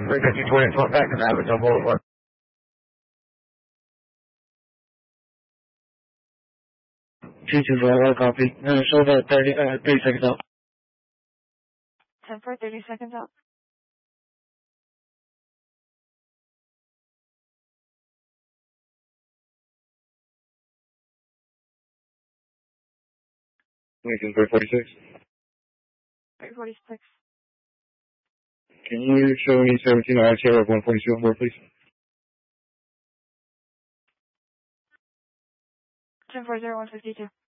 Frequency 2012 back to Abington Boulevard. 224, copy. Show that 30 seconds out. 10 for 30 seconds out. Lincoln 346. 346. Can you show me 17 RTO of 142 on board, please? 1040, 152.